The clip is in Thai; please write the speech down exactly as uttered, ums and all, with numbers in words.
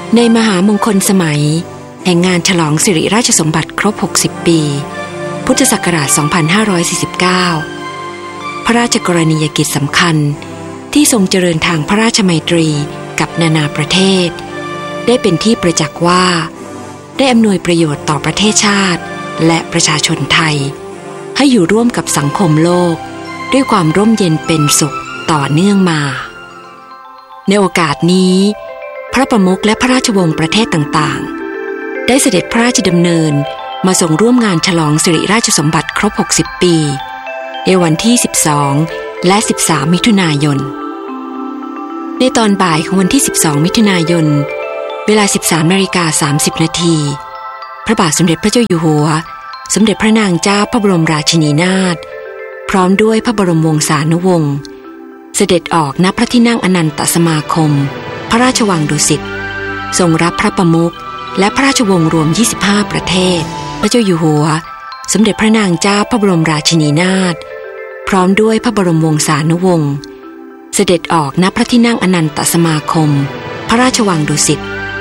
ในมหามงคลสมัยแห่งงานฉลองสิริราชสมบัติครบหกสิบปีพุทธศักราชสองพันห้าร้อยสี่สิบเก้าพระราชกรณียกิจสำคัญที่ทรงเจริญทางพระราชไมตรีกับนานาประเทศได้เป็นที่ประจักษ์ว่าได้อำนวยประโยชน์ต่อประเทศชาติและประชาชนไทยให้อยู่ร่วมกับสังคมโลกด้วยความร่มเย็นเป็นสุขต่อเนื่องมาในโอกาสนี้พระประมุขและพระราชวงศ์ประเทศต่างๆได้เสด็จพระราชดำเนินมาส่งร่วมงานฉลองสิริราชสมบัติครบหกสิบปีในวันที่สิบสองและสิบสามมิถุนายนในตอนบ่ายของวันที่สิบสองมิถุนายนเวลา สิบสามนาฬิกาสามสิบนาทีพระบาทสมเด็จพระเจ้าอยู่หัวสมเด็จพระนางเจ้าพระบรมราชินีนาถพร้อมด้วยพระบรมวงศานุวงศ์เสด็จออกณพระที่นั่งอนันตสมาคมพระราชวังดุสิตทรงรับพระประมุขและพระราชวงศ์รวมยี่สิบห้าประเทศพระเจ้าอยู่หัวสมเด็จพระนางเจ้าพระบรมราชินีนาถพร้อมด้วยพระบรมวงศานุวงศ์เสด็จออกณพระที่นั่งอนันตสมาคมพระราชวังดุสิต